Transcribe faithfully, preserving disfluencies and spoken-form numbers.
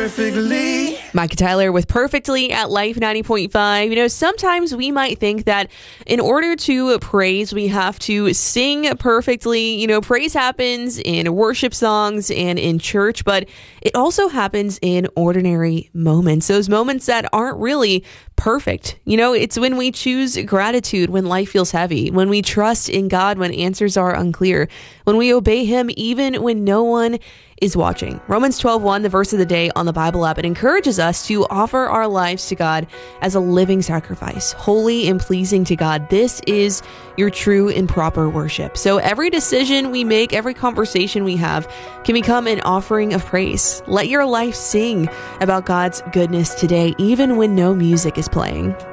perfectly. Micah Tyler with Perfectly at Life ninety point five. You know, sometimes we might think that in order to praise, we have to sing perfectly. You know, praise happens in worship songs and in church, but it also happens in ordinary moments. Those moments that aren't really perfect. You know, it's when we choose gratitude when life feels heavy, when we trust in God when answers are unclear, when we obey Him even when no one is watching. Romans twelve one, the verse of the day on the Bible app, it encourages us to offer our lives to God as a living sacrifice, holy and pleasing to God. This is your true and proper worship. So every decision we make, every conversation we have can become an offering of praise. Let your life sing about God's goodness today, even when no music is playing.